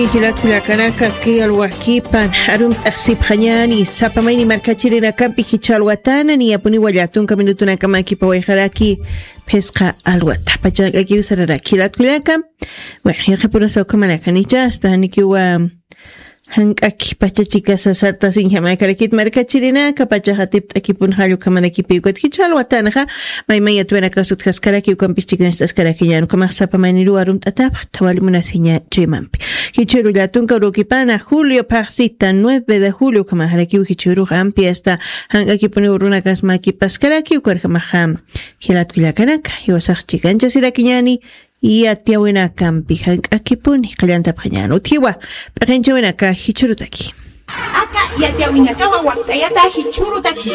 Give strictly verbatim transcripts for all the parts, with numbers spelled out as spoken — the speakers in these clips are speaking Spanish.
Hilatula Caracas que alwakipan arum asiphañani sapamaini markachirina kampi hichalwatana ni apuni wayatun kaminutuna kamaki pawajaraki pesca alwata pachaki usararaki hilatulaka bueno ya por eso kamanakanicha hasta nikiwa hankaki pachachika sasarta sin jamaikarakit markachirina kapachajatip akipun halu kamanaki piwat hichalwatana maimaya tuena kasut kaskaraki ukampichiknas taskaraki kama sapamaini luarum tatap tawalimuna sinya chimampi Hichiru la tunka urukipana julio pasita nueve de julio kama harakiu hichiru ampi hasta hanga kipuni uruna kasma kipaskaraki ukarhamaham hilat kuyakanaka hiwasakh chikancha sirakiñani y atiawena kampi hanga kipuni kalanta panyano tiwa pakencha wenaka hichiru taki aka y atiawina kawa waktayata hichiru taki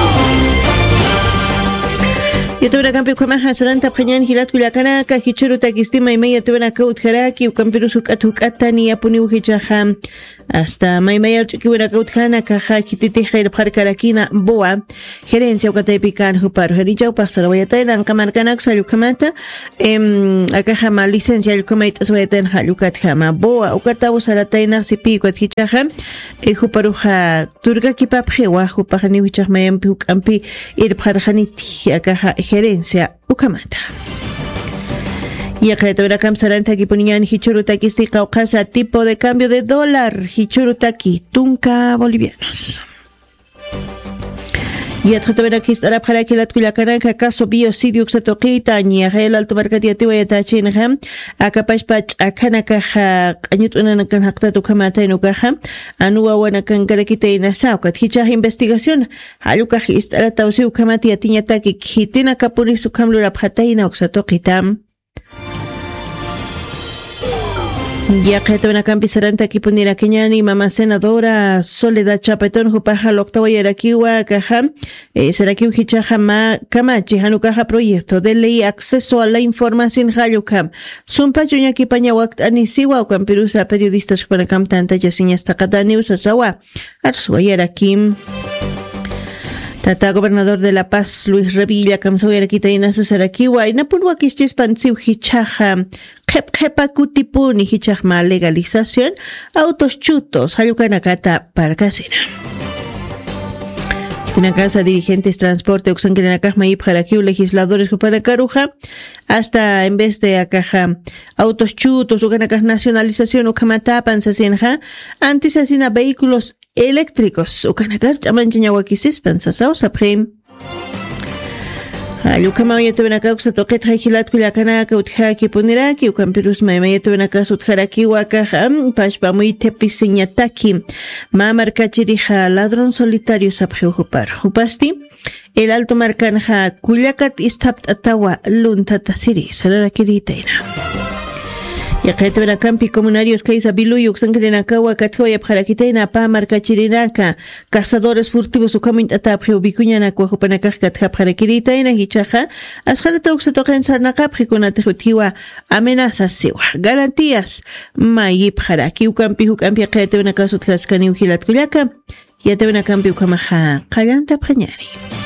Yatubra kampi kwa hasalanta panyani hilat kulakana ka hichuru takistima imaya tubra kaut haraki ukampiru sukatu katani apuni uhichaham hasta maimaya chikiwera kaut kana ka hachititi khair parkarakina boa gerencia ukataipikan hupar hericha upasara wayataina kamarkanak salukamata em akahama licencia yukamait aswayatan halukat hama boa ukatawu sarataina sipi kwat hichaham e huparuha turga kipaphewa hupahani wichahmayam ukampi ir parhaniti akaha gerencia ukamata y que tuvera kamsaranta que ponían hichurutaki qawqasa tipo de cambio de dólar hichurutaki tunka bolivianos y atja tuvera que estar para que la tulakaranka caso biocidio xatoqita ni el alto marcatiati wayatachinha akapashpach akanaka qañutuna kan haqtatu kamata inukaha anuwa wana kan garakita inasauka hicha investigación aluka estar tawsiu kamati atiñataki hitina kapuni sukamlura phataina xatoqita Ya que te van a campi saranta aquí ponera keñani mamá senadora Soledad Chapetón jupaja loctava y arakiwa caja será que ujichaja ma kamachi hanukaja proyecto de ley acceso a la información hayukam sumpa chuña ki paña wakt anisiwa o campirusa periodistas para cam tanta yasiña hasta katani usasawa arsua y arakim Tata gobernador de La Paz, Luis Revilla, Kamsawera Kitaina Sarakiwa, y Napulwa Kishpan Hichaja, Kep Kepa Kutipuni Hichajma legalización, autos chutos, Hayukanakata para casera. En la casa dirigentes transporte Oxanquenacajma y Paraquiu legisladores para Caruja, hasta en vez de acaja autos chutos o ganacas nacionalización o kamatapan sasenja, antes asina vehículos eléctricos o canacar chamanchiñahuaquisis pensasao saprim. Ayukama ya tuve acá que toquet hajilat kulakana que utja que ponera que ucampirus maimaya tuve acá sutjaraki wakaja pashpa muy tepisiñataki ma marcachirija ladrón solitario sapje upar upasti el alto marcanja kullakat istapt atawa luntata siri sararakiritena ya que te ven campi comunarios que isa biluyu xangrena-kawa kathoya parakitaina pa markachirinaka cazadores furtivos ukamint atapje ubikuñana kuajupanakaj katja parakiritaina hichaja asjarata uxatoqen sarnaqapje kunatejutiwa amenazas siwa garantías mayip jaraki ukampi ukampi que te ven acá sutlaskani ujilat kullaka ya te ven campi ukamaja qallanta phañari